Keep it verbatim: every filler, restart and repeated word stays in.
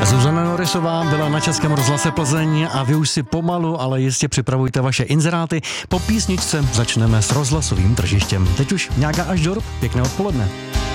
Zuzana Norisová byla na Českém rozhlase Plzeň a vy už si pomalu, ale jistě připravujte vaše inzeráty. Po písničce začneme s rozhlasovým tržištěm. Teď už nějaká až do pěkné odpoledne.